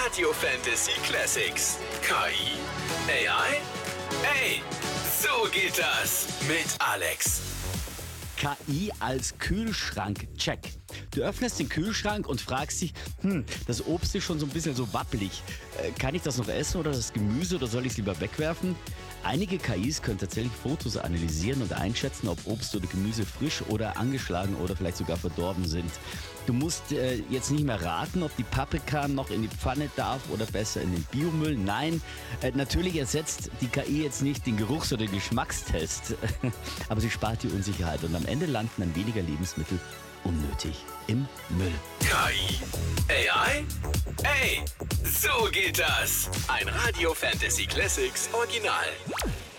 Radio Fantasy Classics. KI? AI? Ey, so geht das mit Alex. KI als Kühlschrank, check. Du öffnest den Kühlschrank und fragst dich, das Obst ist schon so ein bisschen so wappelig. Kann ich das noch essen oder das Gemüse oder soll ich es lieber wegwerfen? Einige KIs können tatsächlich Fotos analysieren und einschätzen, ob Obst oder Gemüse frisch oder angeschlagen oder vielleicht sogar verdorben sind. Du musst jetzt nicht mehr raten, ob die Paprika noch in die Pfanne darf oder besser in den Biomüll. Nein, natürlich ersetzt die KI jetzt nicht den Geruchs- oder Geschmackstest, aber sie spart die Unsicherheit und am Ende landen dann weniger Lebensmittel unnötig im Müll. KI? AI? Ey, so geht das. Ein Radio Fantasy Classics Original.